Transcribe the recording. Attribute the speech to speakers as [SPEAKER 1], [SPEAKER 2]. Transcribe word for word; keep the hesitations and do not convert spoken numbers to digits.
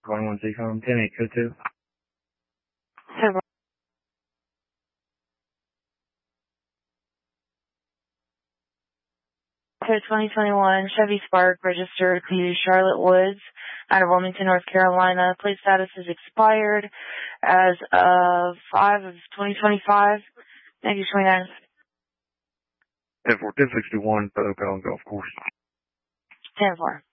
[SPEAKER 1] twenty-one Z com, ten eight code two.
[SPEAKER 2] twenty twenty-one Chevy Spark, registered to Charlotte Woods, out of Wilmington, North Carolina. Plate status is expired as of five of twenty twenty-five. Thank you, twenty-nine.
[SPEAKER 1] ten four, ten sixty-one, Photo Golf Course.
[SPEAKER 2] ten four.